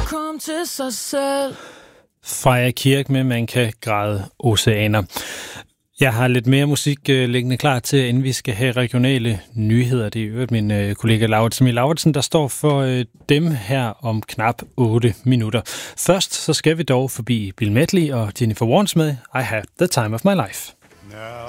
kom til sig selv. Freja Kirk med Man kan græde oceaner. Jeg har lidt mere musik liggende klar til, inden vi skal have regionale nyheder. Det er jo min kollega Lauritsen, der står for dem her om knap 8 minutter. Først så skal vi dog forbi Bill Medley og Jennifer Warnes med I Had the Time of My Life.